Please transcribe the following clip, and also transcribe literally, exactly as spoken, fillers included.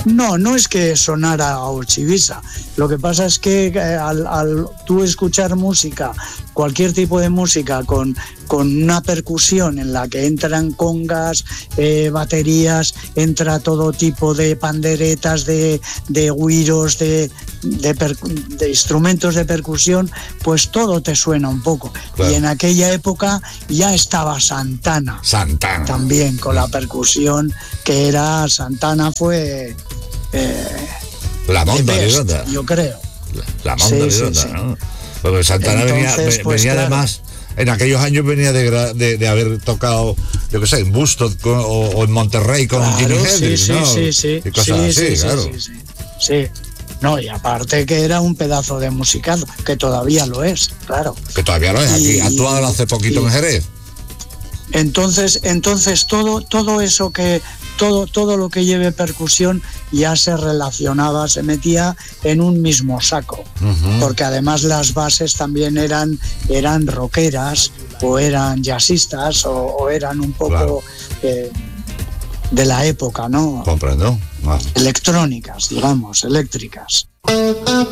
No, no es que sonara a Ochivisa. Lo que pasa es que eh, al, al tú escuchar música, cualquier tipo de música con, con una percusión en la que entran congas, eh, baterías, entra todo tipo de panderetas, de, de güiros, de, de, per, de instrumentos de percusión, pues todo te suena un poco. Claro. Y en aquella época ya estaba Santana. Santana. También con la percusión que era, Santana fue... Eh, la monda lidota, yo creo. La, la monda sí, lidota, sí, sí. ¿no? Porque Santana Entonces, venía, pues, venía claro. además, en aquellos años venía de, de, de haber tocado, yo qué sé, en Busto o, o en Monterrey con claro, Jimi Hendrix, sí, ¿no? Sí, sí, y cosas sí, así, sí, claro. Sí, sí, sí, sí. No, y aparte que era un pedazo de musical, que todavía lo es, claro. Que todavía lo es, aquí, y, actuado hace poquito y, en Jerez. Entonces, entonces todo, todo eso que, todo, todo lo que lleve percusión ya se relacionaba, se metía en un mismo saco, uh-huh. Porque además las bases también eran, eran rockeras, o eran jazzistas, o, o eran un poco claro. eh, de la época, ¿no? Comprendo. Ah. Electrónicas, digamos, eléctricas.